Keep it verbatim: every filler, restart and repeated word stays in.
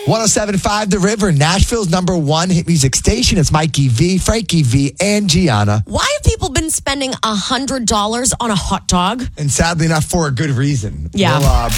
one oh seven point five The River, Nashville's number one hit music station. It's Mikey V, Frankie V, and Gianna. Why have people been spending one hundred dollars on a hot dog? And sadly enough, for a good reason. Yeah. We'll uh,